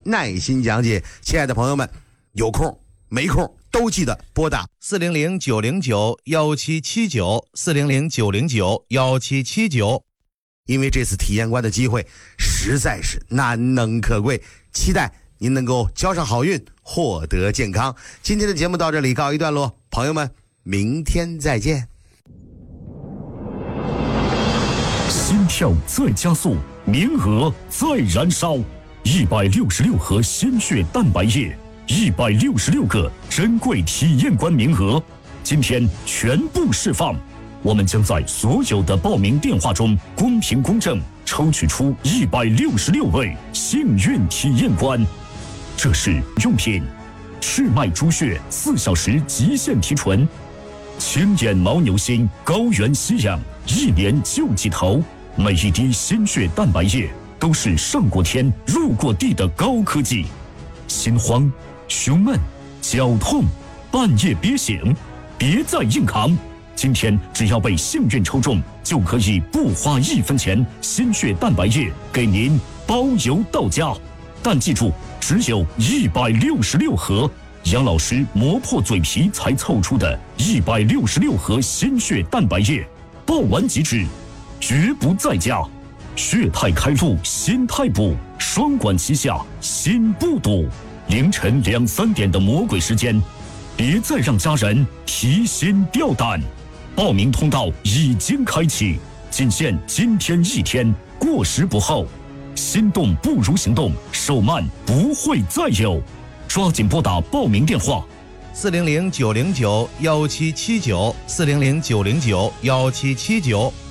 耐心讲解。亲爱的朋友们，有空没空都记得拨打400-909-1779，400-909-1779，因为这次体验官的机会实在是难能可贵，期待您能够交上好运，获得健康。今天的节目到这里告一段落，朋友们，明天再见。 心跳在加速，名额在燃烧，166盒鲜血蛋白液，166个珍贵体验官名额，今天全部释放。我们将在所有的报名电话中公平公正抽取出166位幸运体验官。这是用品：赤麦猪血4小时极限提纯，青眼牦牛心高原吸氧，1年就几头。每一滴鲜血蛋白液都是上过天入过地的高科技。心慌、胸闷、绞痛、半夜憋醒，别再硬扛。今天只要被幸运抽中，就可以不花1分钱，鲜血蛋白液给您包邮到家。但记住，只有166盒，杨老师磨破嘴皮才凑出的166盒鲜血蛋白液，报完即止，绝不再加。血态开路，心态补，双管齐下，心不堵。凌晨2、3点的魔鬼时间，别再让家人提心吊胆。报名通道已经开启，仅限今天1天，过时不候。心动不如行动，手慢不会再有。抓紧拨打报名电话 400-909-1779，400-909-1779。